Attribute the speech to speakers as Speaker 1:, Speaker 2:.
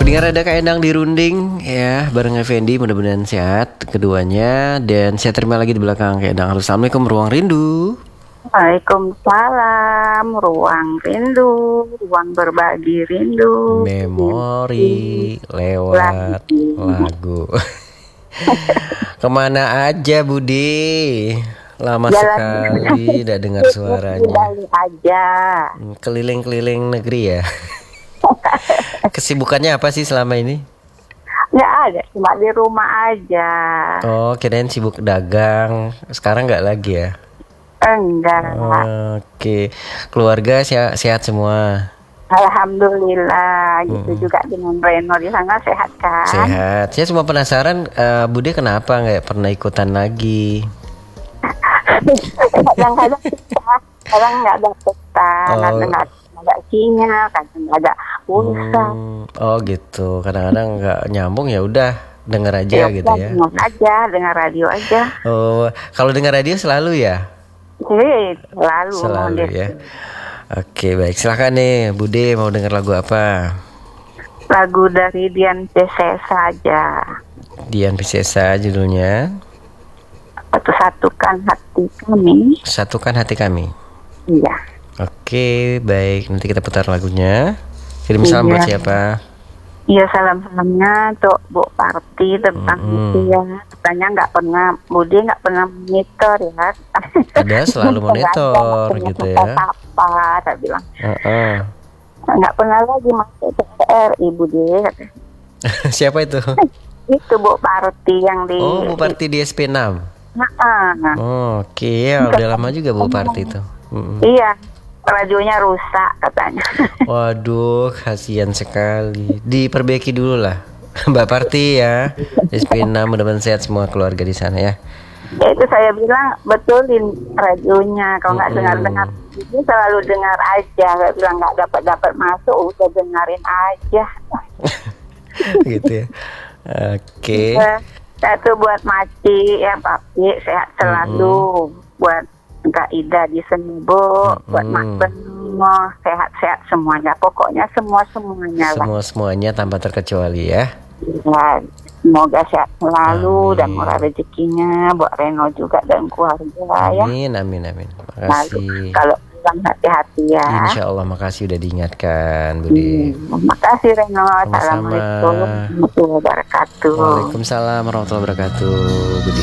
Speaker 1: Dengar ada Kak Endang dirunding ya bareng Effendi, mudah-mudahan sehat keduanya. Dan saya terima lagi di belakang Kak Endang. Assalamualaikum Ruang Rindu.
Speaker 2: Waalaikumsalam, ruang rindu, ruang berbagi rindu.
Speaker 1: Memori lewat lagu. Kemana aja Budi? Lama sekali tidak dengar suaranya.
Speaker 2: Bali aja.
Speaker 1: Keliling-keliling negeri ya. Kesibukannya apa sih selama ini?
Speaker 2: Nggak ada, cuma di rumah aja.
Speaker 1: Oh, kirain sibuk dagang. Sekarang nggak lagi ya?
Speaker 2: Enggak.
Speaker 1: Oke, keluarga sehat semua.
Speaker 2: Alhamdulillah, gitu juga dengan Reno di sana sehat kan?
Speaker 1: Sehat. Saya cuma penasaran, Bude kenapa nggak pernah ikutan lagi?
Speaker 2: Kadang-kadang kadang nggak ada peta, nggak ada sinyal, kadang nggak ada pulsa.
Speaker 1: Oh gitu. Kadang-kadang nggak nyambung, ya udah denger aja gitu ya.
Speaker 2: Dengar radio aja.
Speaker 1: Oh, kalau dengar radio selalu ya?
Speaker 2: Selalu
Speaker 1: ya. Oke, baik. Silakan nih, Bude mau dengar lagu apa?
Speaker 2: Lagu dari Dian Piscesa saja.
Speaker 1: Dian Piscesa judulnya
Speaker 2: Satukan hati kami.
Speaker 1: Satukan hati kami.
Speaker 2: Iya.
Speaker 1: Oke, baik. Nanti kita putar lagunya. Kirim salam buat siapa?
Speaker 2: Iya, salam-salamnya untuk Bu Parti tentang itu ya. Katanya nggak pernah, Bude nggak pernah monitor ya.
Speaker 1: Ada selalu monitor gitu ya.
Speaker 2: Apa? Saya bilang. Nggak pernah lagi masuk TVRI Ibu deh.
Speaker 1: Siapa itu?
Speaker 2: Itu Bu Parti yang di.
Speaker 1: Oh, Bu Parti di SP6. Oke, ya udah lama juga Bu Parti itu.
Speaker 2: Iya. Radionya rusak katanya.
Speaker 1: Waduh, kasihan sekali. Diperbaiki dulu lah, Mbak Parti ya. SP6, mudah-mudahan sehat semua keluarga di sana ya.
Speaker 2: Ya itu saya bilang betulin radionya. Kalau nggak dengar-dengar, itu selalu dengar aja. Saya bilang nggak dapat masuk, udah dengerin aja.
Speaker 1: Gitu ya. Oke.
Speaker 2: Satu buat Maci ya Papi, sehat selalu. Buat Kak Ida di Senebo, buat Mas Beno, sehat-sehat semuanya. Pokoknya semuanya lah.
Speaker 1: Semuanya tanpa terkecuali ya.
Speaker 2: Ya, semoga sehat selalu dan murah rezekinya buat Reno juga dan keluarga ya.
Speaker 1: Amin. Makasih.
Speaker 2: Kalau bilang hati-hati ya.
Speaker 1: Insya Allah, makasih udah diingatkan Budi.
Speaker 2: Makasih Reno. Assalamualaikum warahmatullahi wabarakatuh.
Speaker 1: Waalaikumsalam warahmatullahi wabarakatuh Budi.